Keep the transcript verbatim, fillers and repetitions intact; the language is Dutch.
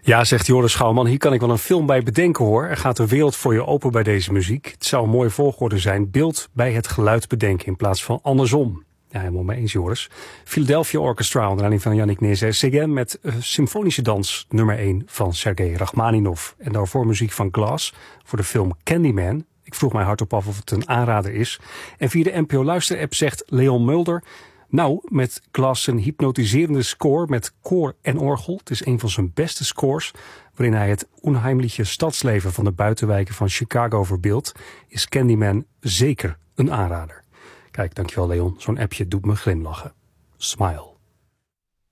Ja, zegt Joris Schouwman, hier kan ik wel een film bij bedenken hoor. Er gaat een wereld voor je open bij deze muziek. Het zou een mooie volgorde zijn, beeld bij het geluid bedenken in plaats van andersom. Ja, helemaal mee eens, Joris. Philadelphia Orchestra, onder leiding van Yannick Nézet-Séguin met uh, symfonische dans nummer één van Sergei Rachmaninov. En daarvoor muziek van Glass voor de film Candyman. Ik vroeg mij hardop af of het een aanrader is. En via de N P O Luisterapp zegt Leon Mulder: nou, met Glass een hypnotiserende score met koor en orgel. Het is een van zijn beste scores, waarin hij het onheimliche stadsleven van de buitenwijken van Chicago verbeeldt, is Candyman zeker een aanrader. Kijk, dankjewel Leon. Zo'n appje doet me glimlachen. Smile.